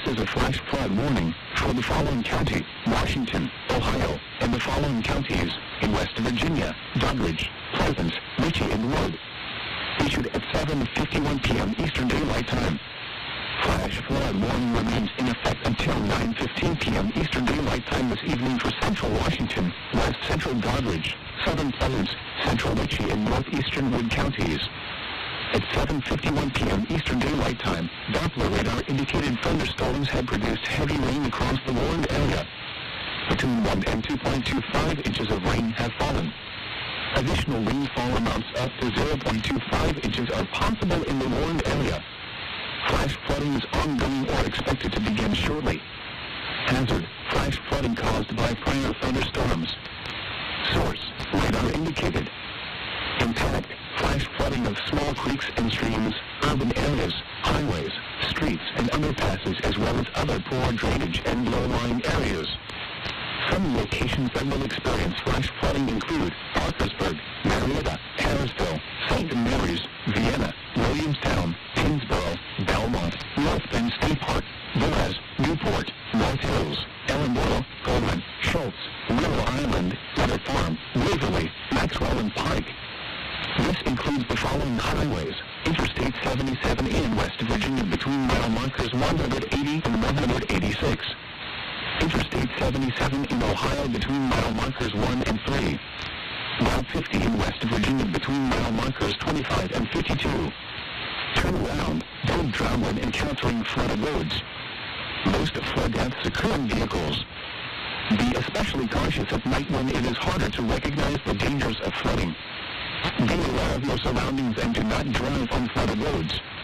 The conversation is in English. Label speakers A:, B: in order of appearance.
A: is a flash flood warning for the following county: Washington, Ohio, and the following counties in West Virginia: Doddridge, Pleasant, Ritchie, and Wood. Issued at 7:51 p.m. Eastern Daylight Time. Flash flood warning remains in effect until 9:15 p.m. Eastern Daylight Time this evening for Central Washington, West Central Doddridge, Southern Pleasant, Central Ritchie, and Northeastern Wood counties. At 7:51 p.m. Eastern Daylight Time, Doppler radar indicated thunderstorms had produced heavy rain across the warned area. Between 1 and 2.25 inches of rain have fallen. Additional rainfall amounts up to 0.25 inches are possible in the warned area. Flash flooding is ongoing or expected to begin shortly. Hazard: flash flooding caused by prior thunderstorms. Source: radar indicated. Impact: flash flooding of small creeks and streams, urban areas, highways, streets, and underpasses, as well as other poor drainage and low-lying areas. Some locations that will experience flash flooding include Parkersburg, Marietta, Harrisville, St. Mary's, Vienna, Williamstown, Tinsboro, Belmont, North Bend State Park, Velez, Newport, North Hills, Ellenboro, Coleman, Schultz, Willow Island, Leather Farm, Waverly, Maxwell, and Pike. This includes the following highways: Interstate 77 in West Virginia between mile markers 180 and 186. Interstate 77 in Ohio between mile markers 1 and 3. Route 50 in West Virginia between mile markers 25 and 52. Turn around, don't drown when encountering flooded roads. Most flood deaths occur in vehicles. Be especially cautious at night when it is harder to recognize the dangers of flooding. Be aware of your surroundings and do not drive on flooded roads.